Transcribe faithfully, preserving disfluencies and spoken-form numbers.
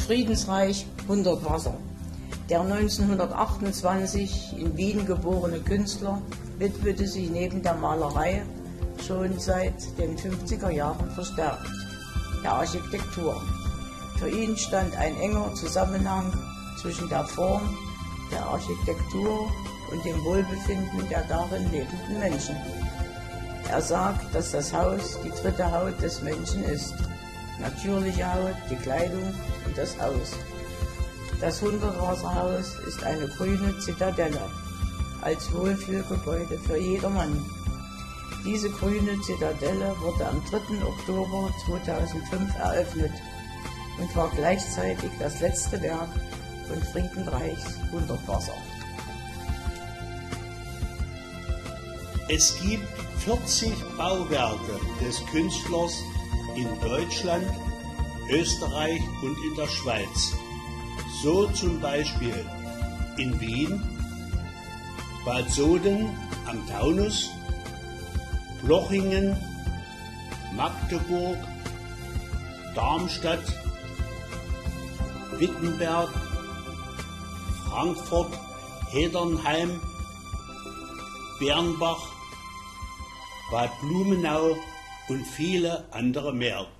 Friedensreich Hundertwasser. Der neunzehnhundertachtundzwanzig in Wien geborene Künstler widmete sich neben der Malerei schon seit den fünfziger Jahren verstärkt der Architektur. Für ihn stand ein enger Zusammenhang zwischen der Form der Architektur und dem Wohlbefinden der darin lebenden Menschen. Er sagt, dass das Haus die dritte Haut des Menschen ist. Natürliche Haut, die Kleidung und das Haus. Das Hundertwasserhaus ist eine grüne Zitadelle als Wohlfühlgebäude für jedermann. Diese grüne Zitadelle wurde am dritten Oktober zweitausendfünf eröffnet und war gleichzeitig das letzte Werk von Friedensreichs Hundertwasser. Es gibt vierzig Bauwerke des Künstlers in Deutschland, Österreich und in der Schweiz. So zum Beispiel in Wien, Bad Soden am Taunus, Lochingen, Magdeburg, Darmstadt, Wittenberg, Frankfurt, Hedernheim, Bernbach, Bad Blumenau und viele andere mehr.